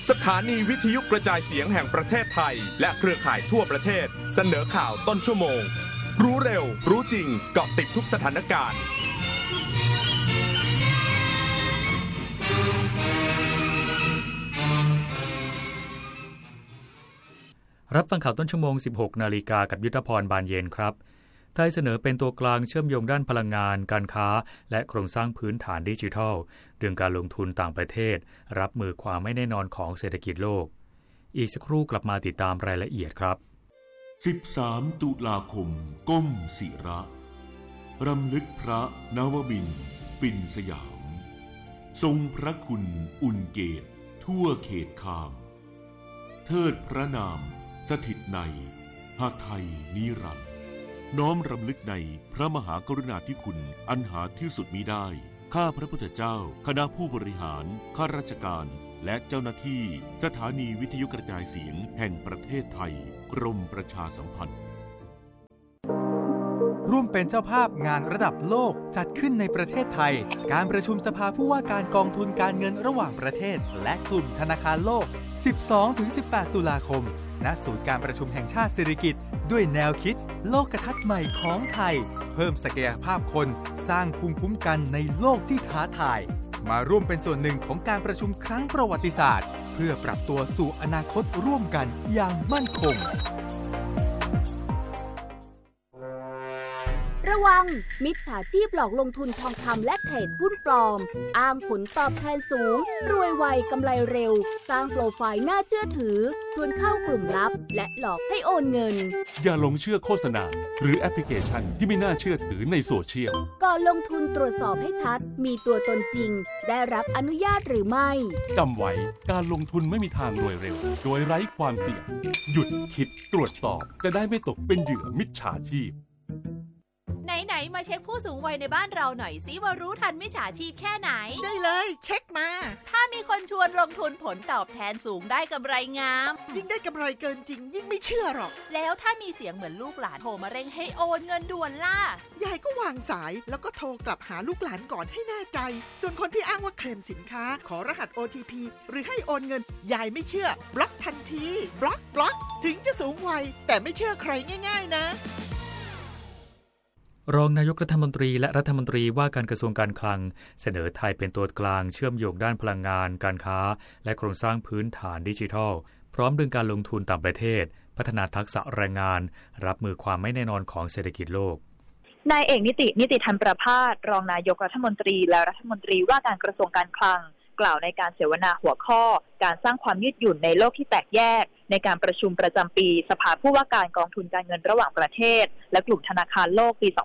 สถานีวิทยุกระจายเสียงแห่งประเทศไทยและเครือข่ายทั่วประเทศเสนอข่าวต้นชั่วโมงรู้เร็วรู้จริงเกาะติดทุกสถานการณ์รับฟังข่าวต้นชั่วโมง 16 นาฬิกากับยุทธพรบานเย็นครับไทยเสนอเป็นตัวกลางเชื่อมโยงด้านพลังงานการค้าและโครงสร้างพื้นฐานดิจิทัลเรื่องการลงทุนต่างประเทศรับมือความไม่แน่นอนของเศรษฐกิจโลกอีกสักครู่กลับมาติดตามรายละเอียดครับ 13 ตุลาคมก้มศิระรำลึกพระนวมินทร์ปิ่นสยามทรงพระคุณอุ่นเกตทั่วเขตคามเทิดพระนามสถิตในหาไทยนิรันดร์น้อมรำลึกในพระมหากรุณาธิคุณอันหาที่สุดมิได้ข้าพระพุทธเจ้าคณะผู้บริหารข้าราชการและเจ้าหน้าที่สถานีวิทยุกระจายเสียงแห่งประเทศไทยกรมประชาสัมพันธ์ร่วมเป็นเจ้าภาพงานระดับโลกจัดขึ้นในประเทศไทยการประชุมสภาผู้ว่าการกองทุนการเงินระหว่างประเทศและกลุ่มธนาคารโลก 12-18 ตุลาคมณศูนย์การประชุมแห่งชาติสิริกิติ์ด้วยแนวคิดโลกทัศน์ใหม่ของไทยเพิ่มศักยภาพคนสร้างภูมิคุ้มกันในโลกที่ท้าทายมาร่วมเป็นส่วนหนึ่งของการประชุมครั้งประวัติศาสตร์เพื่อปรับตัวสู่อนาคตร่วมกันอย่างมั่นคงระวังมิจฉาชีพหลอกลงทุนทองคำและเทรดหุ้นปลอมอ้างผลตอบแทนสูงรวยไวกำไรเร็วสร้างโปรไฟล์น่าเชื่อถือชวนเข้ากลุ่มลับและหลอกให้โอนเงินอย่าหลงเชื่อโฆษณาหรือแอปพลิเคชันที่ไม่น่าเชื่อถือในโซเชียลก่อนลงทุนตรวจสอบให้ชัดมีตัวตนจริงได้รับอนุญาตหรือไม่จำไว้การลงทุนไม่มีทางรวยเร็วโดยไร้ความเสี่ยงหยุดคิดตรวจสอบจะได้ไม่ตกเป็นเหยื่อมิจฉาชีพไหนๆมาเช็คผู้สูงวัยในบ้านเราหน่อยสิว่ารู้ทันมิจฉาชีพแค่ไหนได้เลยเช็คมาถ้ามีคนชวนลงทุนผลตอบแทนสูงได้กำไรงามยิ่งได้กำไรเกินจริงยิ่งไม่เชื่อหรอกแล้วถ้ามีเสียงเหมือนลูกหลานโทรมาเร่งให้โอนเงินด่วนล่ะยายก็วางสายแล้วก็โทรกลับหาลูกหลานก่อนให้แน่ใจส่วนคนที่อ้างว่าเคลมสินค้าขอรหัส OTP หรือให้โอนเงินยายไม่เชื่อบล็อกทันทีบล็อกถึงจะสูงวัยแต่ไม่เชื่อใครง่ายๆนะรองนายกรัฐมนตรีและรัฐมนตรีว่าการกระทรวงการคลังเสนอไทยเป็นตัวกลางเชื่อมโยงด้านพลังงานการค้าและโครงสร้างพื้นฐานดิจิทัลพร้อมดึงการลงทุนต่างประเทศพัฒนาทักษะแรงงานรับมือความไม่แน่นอนของเศรษฐกิจโลกนายเอกนิติธรรมประภาสรองนายกรัฐมนตรีและรัฐมนตรีว่าการกระทรวงการคลังกล่าวในการเสวนาหัวข้อการสร้างความยืดหยุ่นในโลกที่แตกแยกในการประชุมประจำปีสภาผู้ว่าการกองทุนการเงินระหว่างประเทศและกลุ่มธนาคารโลกปี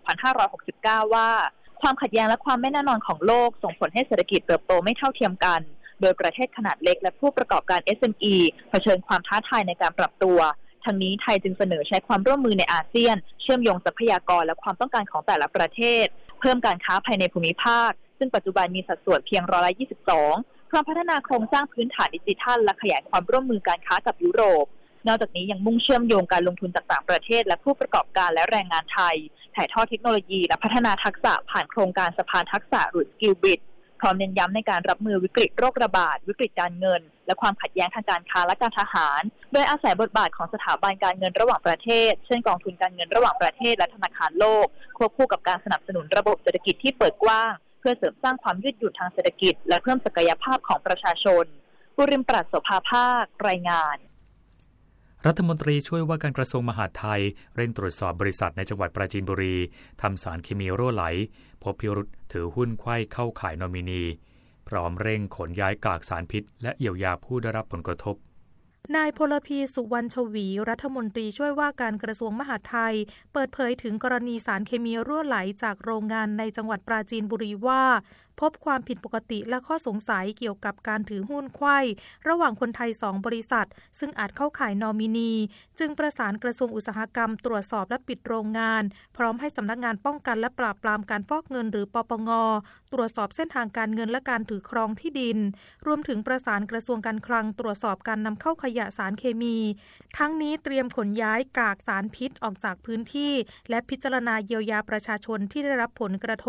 2569 ว่าความขัดแย้งและความไม่แน่นอนของโลกส่งผลให้เศรษฐกิจเติบโตไม่เท่าเทียมกันโดยประเทศขนาดเล็กและผู้ประกอบการ SME เผชิญความท้าทายในการปรับตัวทั้งนี้ไทยจึงเสนอใช้ความร่วมมือในอาเซียนเชื่อมโยงทรัพยากรและความต้องการของแต่ละประเทศเพิ่มการค้าภายในภูมิภาคซึ่งปัจจุบันมีสัดส่วนเพียง22%พร้อมพัฒนาโครงสร้างพื้นฐานดิจิทัลและขยายความร่วมมือการค้ากับยุโรปนอกจากนี้ยังมุ่งเชื่อมโยงการลงทุนจากต่างประเทศและผู้ประกอบการและแรงงานไทยถ่ายทอดเทคโนโลยีและพัฒนาทักษะผ่านโครงการสะพานทักษะหรือ Skill Bridge พร้อมเน้นย้ำในการรับมือวิกฤตโรคระบาดวิกฤตการเงินและความขัดแย้งทางการค้าและการทหารโดยอาศัยบทบาทของสถาบันการเงินระหว่างประเทศเช่นกองทุนการเงินระหว่างประเทศและธนาคารโลกควบคู่กับการสนับสนุนระบบเศรษฐกิจที่เปิดกว้างเพื่อเสริมสร้างความยืดหยุ่นทางเศรษฐกิจและเพิ่มศักยภาพของประชาชนบุริมปรัชโสภาภาครายงานรัฐมนตรีช่วยว่าการกระทรวงมหาดไทยเร่งตรวจสอบบริษัทในจังหวัดปราจีนบุรีทำสารเคมีรั่วไหลพบพิรุธถือหุ้นไขว้เข้าขายนอมินีพร้อมเร่งขนย้ายกากสารพิษและเยียวยาผู้ได้รับผลกระทบนายพลพีสุวรรณชวีรัฐมนตรีช่วยว่าการกระทรวงมหาดไทยเปิดเผยถึงกรณีสารเคมีรั่วไหลจากโรงงานในจังหวัดปราจีนบุรีว่าพบความผิดปกติและข้อสงสัยเกี่ยวกับการถือหุ้นไขว้ระหว่างคนไทย2บริษัทซึ่งอาจเข้าข่ายนอมินีจึงประสานกระทรวงอุตสาหกรรมตรวจสอบและปิดโรงงานพร้อมให้สำนักงานป้องกันและปราบปรามการฟอกเงินหรือปปง.ตรวจสอบเส้นทางการเงินและการถือครองที่ดินรวมถึงประสานกระทรวงการคลังตรวจสอบการนำเข้าขยะสารเคมีทั้งนี้เตรียมขนย้ายกากสารพิษออกจากพื้นที่และพิจารณาเยียวยาประชาชนที่ได้รับผลกระทบ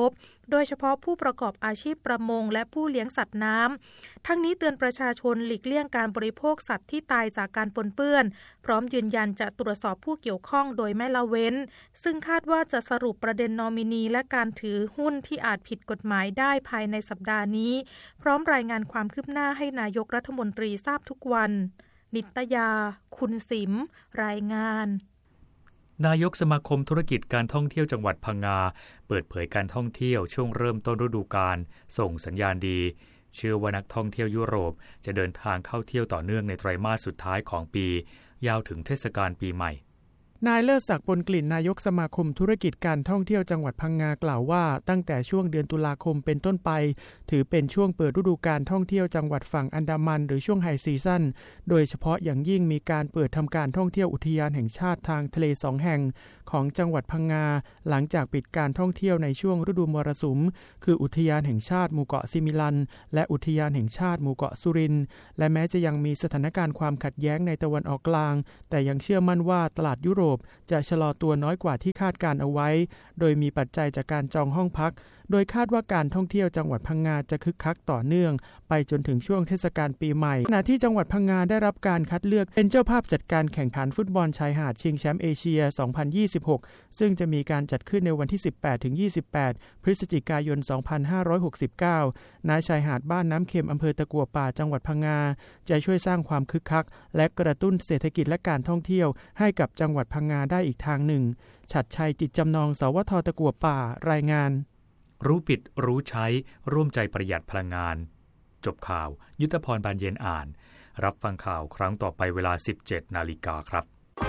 โดยเฉพาะผู้ประกอบอาชีพประมงและผู้เลี้ยงสัตว์น้ำทั้งนี้เตือนประชาชนหลีกเลี่ยงการบริโภคสัตว์ที่ตายจากการปนเปื้อนพร้อมยืนยันจะตรวจสอบผู้เกี่ยวข้องโดยไม่ละเว้นซึ่งคาดว่าจะสรุปประเด็นนอมินีและการถือหุ้นที่อาจผิดกฎหมายได้ภายในสัปดาห์นี้พร้อมรายงานความคืบหน้าให้นายกรัฐมนตรีทราบทุกวันนิตยาคุณสิมรายงานนายกสมาคมธุรกิจการท่องเที่ยวจังหวัดพังงาเปิดเผยการท่องเที่ยวช่วงเริ่มต้นฤดูกาลส่งสัญญาณดีเชื่อว่านักท่องเที่ยวยุโรปจะเดินทางเข้าเที่ยวต่อเนื่องในไตรมาสสุดท้ายของปียาวถึงเทศกาลปีใหม่นายเลิศศักดิ์ปนกลิ่นนายกสมาคมธุรกิจการท่องเที่ยวจังหวัดพังงากล่าวว่าตั้งแต่ช่วงเดือนตุลาคมเป็นต้นไปถือเป็นช่วงเปิดฤดูกาลท่องเที่ยวจังหวัดฝั่งอันดามันหรือช่วงไฮซีซั่นโดยเฉพาะอย่างยิ่งมีการเปิดทำการท่องเที่ยวอุทยานแห่งชาติทางทะเล2แห่งของจังหวัดพังงาหลังจากปิดการท่องเที่ยวในช่วงฤดูมรสุมคืออุทยานแห่งชาติหมู่เกาะซิมิลันและอุทยานแห่งชาติหมู่เกาะสุรินทร์และแม้จะยังมีสถานการณ์ความขัดแย้งในตะวันออกกลางแต่ยังเชื่อมั่นว่าตลาดยุโรปจะชะลอตัวน้อยกว่าที่คาดการเอาไว้โดยมีปัจจัยจากการจองห้องพักโดยคาดว่าการท่องเที่ยวจังหวัดพังงาจะคึกคักต่อเนื่องไปจนถึงช่วงเทศกาลปีใหม่ขณะที่จังหวัดพังงาได้รับการคัดเลือกเป็นเจ้าภาพจัดการแข่งขันฟุตบอลชายหาดชิงแชมป์เอเชีย 2026 ซึ่งจะมีการจัดขึ้นในวันที่ 18-28 พฤศจิกายน 2569 ณ ชายหาดบ้านน้ำเค็มอำเภอตะกั่วป่าจังหวัดพังงาจะช่วยสร้างความคึกคักและกระตุ้นเศรษฐกิจและการท่องเที่ยวให้กับจังหวัดพังงาได้อีกทางหนึ่งฉัตรชัยจิตจำนองสวท.ตะกั่วป่ารายงานรู้ปิดรู้ใช้ร่วมใจประหยัดพลังงานจบข่าวยุทธพรบานเย็นอ่านรับฟังข่าวครั้งต่อไปเวลา 17 นาฬิกาครับ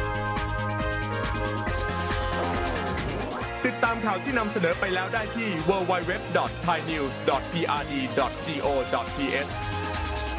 ติดตามข่าวที่นำเสนอไปแล้วได้ที่ www.thainews.prd.go.th